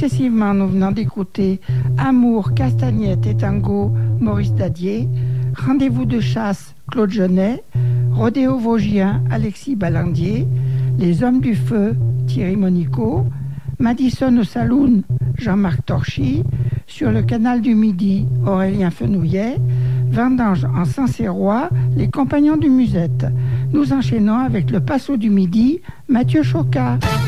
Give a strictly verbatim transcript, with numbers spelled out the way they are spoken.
Successivement, nous venons d'écouter Amour, Castagnette et Tango, Maurice Dadier, Rendez-vous de chasse, Claude Genet, Rodéo Vosgien, Alexis Ballandier, Les Hommes du Feu, Thierry Monicaud, Madison au Saloon, Jean-Marc Torchy, Sur le canal du Midi, Aurélien Fenouillet, Vendange en Sancerrois, Les Compagnons du Musette. Nous enchaînons avec le Passo du Midi, Mathieu Chocat.